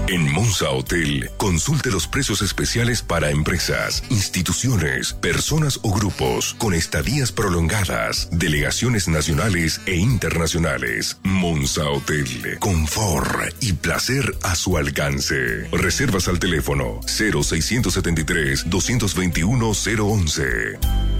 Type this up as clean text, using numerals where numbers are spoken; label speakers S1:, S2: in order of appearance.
S1: En Monza Hotel, consulte los precios especiales para empresas, instituciones, personas o grupos con estadías prolongadas, delegaciones nacionales e internacionales. Monza Hotel, confort y placer a su alcance. Reservas al teléfono 0673 221 011.